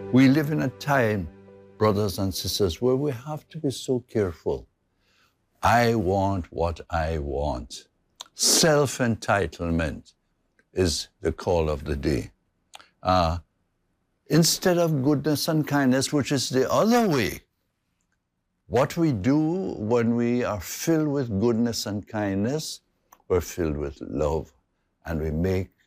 We live in a time, brothers and sisters, where we have to be so careful. I want what I want. Self-entitlement is the call of the day. Instead of goodness and kindness, which is the other way, what we do when we are filled with goodness and kindness, we're filled with love, and we make